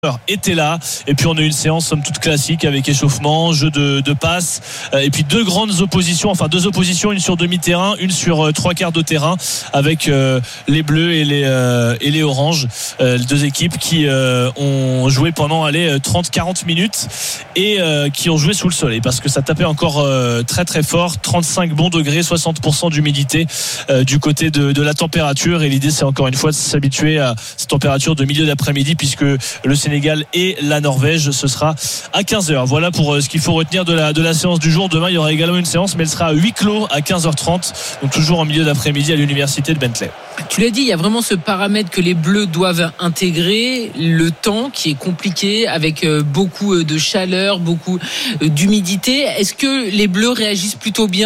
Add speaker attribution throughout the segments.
Speaker 1: était là, et puis on a eu une séance somme toute classique avec échauffement, jeu de passes, et puis deux oppositions, une sur demi-terrain, une sur trois quarts de terrain, avec les bleus et les oranges, deux équipes qui ont joué pendant 30-40 minutes et qui ont joué sous le soleil parce que ça tapait encore très très fort, 35 bons degrés, 60% d'humidité du côté de la température, et l'idée c'est encore une fois de s'habituer à cette température de milieu d'après-midi puisque le Sénégal et la Norvège, ce sera à 15h. Voilà pour ce qu'il faut retenir de la séance du jour. Demain il y aura également une séance, mais elle sera à huis clos à 15h30, donc toujours en milieu d'après-midi à l'université de Bentley.
Speaker 2: Tu l'as dit, il y a vraiment ce paramètre que les Bleus doivent intégrer, le temps qui est compliqué avec beaucoup de chaleur, beaucoup d'humidité. Est-ce que les Bleus réagissent plutôt bien ?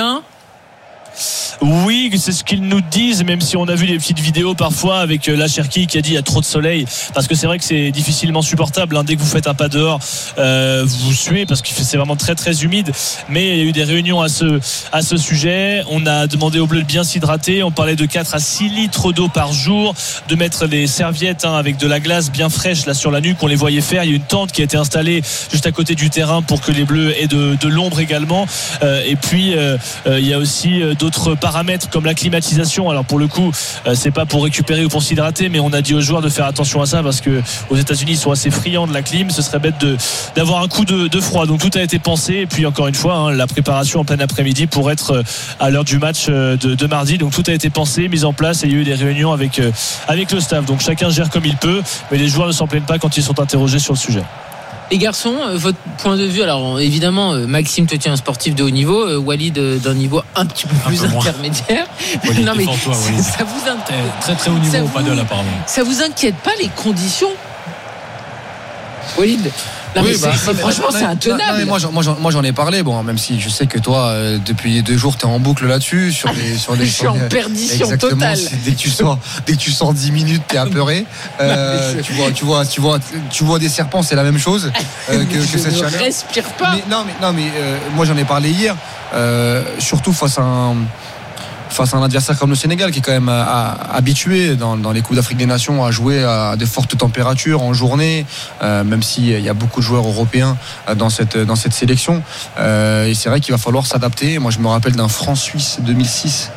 Speaker 1: Oui, c'est ce qu'ils nous disent, même si on a vu des petites vidéos parfois avec la Cherki qui a dit il y a trop de soleil, parce que c'est vrai que c'est difficilement supportable, dès que vous faites un pas dehors vous suez parce que c'est vraiment très très humide, mais il y a eu des réunions à ce sujet. On a demandé aux Bleus de bien s'hydrater, on parlait de 4 à 6 litres d'eau par jour, de mettre les serviettes avec de la glace bien fraîche là sur la nuque, on les voyait faire. Il y a une tente qui a été installée juste à côté du terrain pour que les Bleus aient de l'ombre également, et puis il y a aussi d'autres paramètres comme la climatisation. Alors pour le coup c'est pas pour récupérer ou pour s'hydrater, mais on a dit aux joueurs de faire attention à ça parce que aux États-Unis ils sont assez friands de la clim, ce serait bête d'avoir un coup de froid, donc tout a été pensé. Et puis encore une fois la préparation en plein après-midi pour être à l'heure du match de mardi, donc tout a été pensé, mis en place, et il y a eu des réunions avec le staff, donc chacun gère comme il peut, mais les joueurs ne s'en plaignent pas quand ils sont interrogés sur le sujet.
Speaker 2: Les garçons, votre point de vue, alors évidemment Maxime, toi tu es un sportif de haut niveau, Walid d'un niveau un petit peu plus intermédiaire.
Speaker 3: Walid, non mais toi, Walid.
Speaker 2: Ça vous inquiète
Speaker 3: très très haut niveau au paddle apparemment.
Speaker 2: Ça vous inquiète pas les conditions, Walid? Non, oui, franchement c'est intenable.
Speaker 4: Non, moi j'en ai parlé, même si je sais que toi depuis 2 jours t'es en boucle là-dessus sur les
Speaker 2: je suis en perdition
Speaker 4: exactement,
Speaker 2: totale.
Speaker 4: Dès que tu sors 10 minutes t'es apeuré. Tu vois des serpents, c'est la même chose que cette chaleur.
Speaker 2: Je ne respire pas.
Speaker 4: Mais moi j'en ai parlé hier, surtout face à un adversaire comme le Sénégal qui est quand même habitué dans les Coupes d'Afrique des Nations à jouer à de fortes températures en journée, même s'il y a beaucoup de joueurs européens dans cette sélection, et c'est vrai qu'il va falloir s'adapter. Moi je me rappelle d'un France-Suisse 2006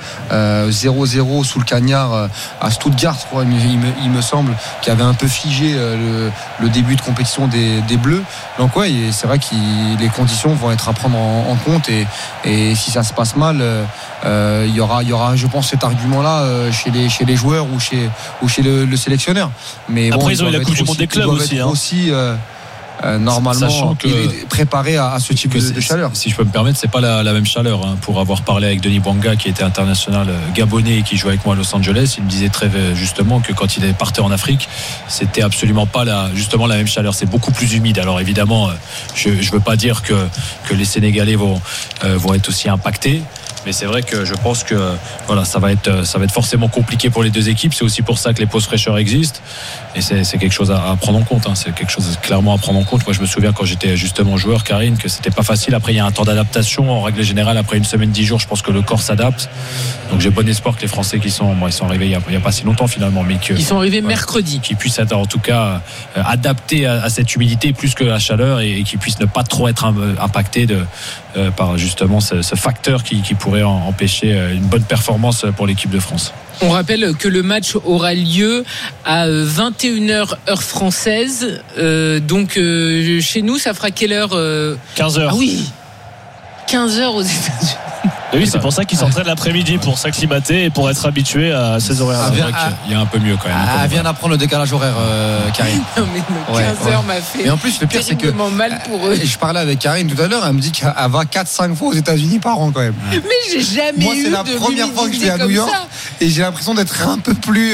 Speaker 4: 0-0 sous le cagnard à Stuttgart, je crois, il me semble, qui avait un peu figé le début de compétition des Bleus. Donc ouais, c'est vrai que les conditions vont être à prendre en compte, et si ça se passe mal, il y aura je pense cet argument-là chez les joueurs ou chez le sélectionneur. Mais
Speaker 1: après ils ont eu la Coupe du Monde des clubs aussi.
Speaker 4: Normalement préparé à ce type de chaleur.
Speaker 3: Si je peux me permettre, c'est pas la même chaleur, pour avoir parlé avec Denis Bouanga qui était international gabonais et qui jouait avec moi à Los Angeles, il me disait très justement que quand il partait en Afrique, c'était absolument pas la même chaleur, c'est beaucoup plus humide. Alors évidemment je veux pas dire que les Sénégalais vont être aussi impactés, mais c'est vrai que je pense que ça va être forcément compliqué pour les deux équipes. C'est aussi pour ça que les pauses fraîcheurs existent, et c'est quelque chose à prendre en compte, c'est quelque chose clairement à prendre en compte. Moi je me souviens quand j'étais justement joueur, Karine, que c'était pas facile. Après il y a un temps d'adaptation en règle générale, après une semaine 10 jours je pense que le corps s'adapte, donc j'ai bon espoir que les Français ils sont arrivés il y a pas si longtemps finalement, mais ils
Speaker 2: sont arrivés mercredi,
Speaker 3: qu'ils puissent être en tout cas adaptés à cette humidité plus que la chaleur, et qu'ils puissent ne pas trop être impactés par justement ce facteur qui pourrait empêcher une bonne performance pour l'équipe de France.
Speaker 2: On rappelle que le match aura lieu à 21h heure française, donc chez nous ça fera quelle heure?
Speaker 1: 15h.
Speaker 2: Ah oui, 15h aux États-Unis.
Speaker 1: Et oui, c'est pour ça qu'ils s'entraînent l'après-midi, pour s'acclimater et pour être habitués à ces horaires.
Speaker 3: Il y a un peu mieux quand même.
Speaker 4: Viens d'apprendre le décalage horaire, Karine.
Speaker 2: Non mais 15h m'a fait.
Speaker 4: Et en plus le pire c'est que
Speaker 2: mal pour eux.
Speaker 4: Je parlais avec Karine tout à l'heure, elle me dit qu'elle va 4-5 fois aux États-Unis par an quand même.
Speaker 2: Mais j'ai jamais
Speaker 4: Moi, c'est la première fois que je vais à New York, et j'ai l'impression d'être un peu plus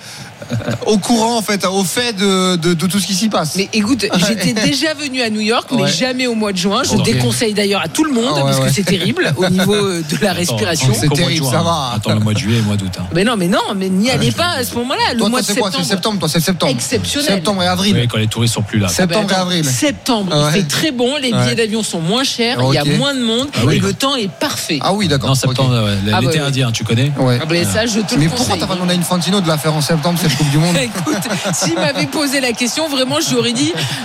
Speaker 4: au courant, au fait de tout ce qui s'y passe.
Speaker 2: Mais écoute, j'étais déjà venu à New York, mais jamais au mois de juin. Je déconseille d'ailleurs à tout le monde, parce que c'est terrible au niveau de la respiration.
Speaker 4: C'est terrible, ça va.
Speaker 3: Attends le mois de juillet et le mois d'août.
Speaker 2: Mais n'y allez pas à ce moment-là. Le mois de septembre.
Speaker 4: C'est septembre.
Speaker 2: Exceptionnel.
Speaker 4: Septembre et avril.
Speaker 3: Oui, quand les touristes sont plus là.
Speaker 4: Septembre et avril.
Speaker 2: Septembre, il fait très bon, les billets d'avion sont moins chers, il y a moins de monde, et le temps est parfait.
Speaker 4: Ah oui, d'accord.
Speaker 3: Non, septembre, l'été indien, tu connais?
Speaker 2: Ça, je te le conseille.
Speaker 4: Mais pourquoi t'as pas demandé à Infantino de la faire en septembre? C'est cette Coupe du Monde.
Speaker 2: Écoute, s'il m'avait posé la question, vraiment, j'aurais dit